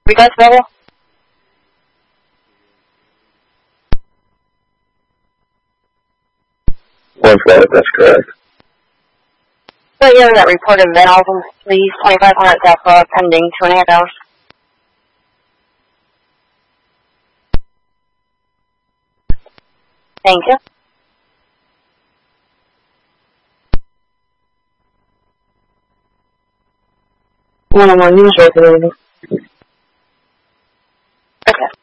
You guys available? One flight, that's correct. Wait, yeah, that report of Van Alden, please. 2500 South pending 2.5 hours. Thank you. One-on-one news record. Okay.